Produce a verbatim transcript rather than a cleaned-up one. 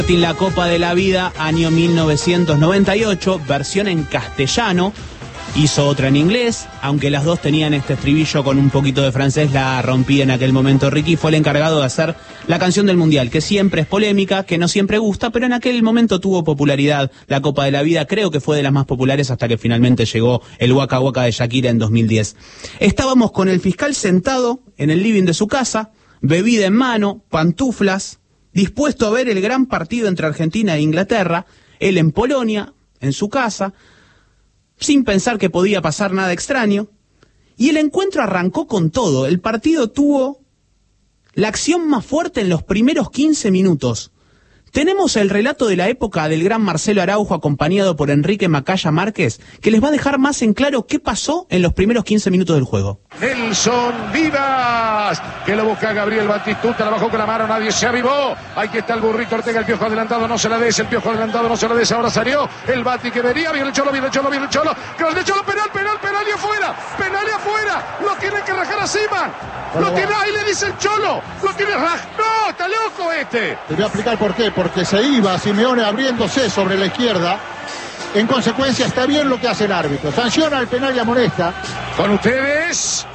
La Copa de la Vida, año mil novecientos noventa y ocho, versión en castellano, hizo otra en inglés, aunque las dos tenían este estribillo con un poquito de francés, la rompí en aquel momento Ricky, fue el encargado de hacer la canción del Mundial, que siempre es polémica, que no siempre gusta, pero en aquel momento tuvo popularidad. La Copa de la Vida creo que fue de las más populares hasta que finalmente llegó el Waka Waka de Shakira en dos mil diez. Estábamos con el fiscal sentado en el living de su casa, bebida en mano, pantuflas, dispuesto a ver el gran partido entre Argentina e Inglaterra, él en Polonia, en su casa, sin pensar que podía pasar nada extraño, y el encuentro arrancó con todo. El partido tuvo la acción más fuerte en los primeros quince minutos. Tenemos el relato de la época del gran Marcelo Araujo acompañado por Enrique Macaya Márquez, que les va a dejar más en claro qué pasó en los primeros quince minutos del juego. Nelson Vivas, que lo busca Gabriel Batistuta, la bajó con la mano, nadie se avivó. Aquí está el burrito Ortega, el Piojo adelantado, no se la des, el Piojo adelantado, no se la des, ahora salió el Bati que venía, viene el Cholo, viene el Cholo, viene el Cholo, gol de Cholo, penal, penal, penal y afuera, penal y afuera, lo tiene que rajar a Seaman, lo tiene, ahí le dice el Cholo, lo tiene raj, no, está loco este. Te voy a explicar por qué, porque se iba Simeone abriéndose sobre la izquierda. En consecuencia está bien lo que hace el árbitro, sanciona el penal y amonesta. Con ustedes,